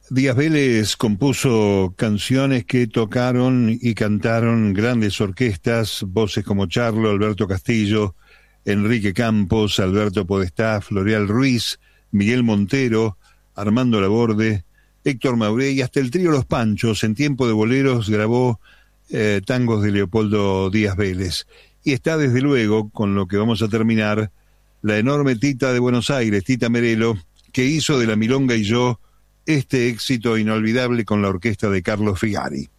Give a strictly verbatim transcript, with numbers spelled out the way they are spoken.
Díaz Vélez compuso canciones que tocaron y cantaron grandes orquestas, voces como Charlo, Alberto Castillo, Enrique Campos, Alberto Podestá, Floreal Ruiz, Miguel Montero, Armando Laborde, Héctor Mauré y hasta el trío Los Panchos. En tiempo de boleros grabó eh, tangos de Leopoldo Díaz Vélez. Y está desde luego, con lo que vamos a terminar, la enorme Tita de Buenos Aires, Tita Merelo, que hizo de La Milonga y yo este éxito inolvidable con la orquesta de Carlos Figari.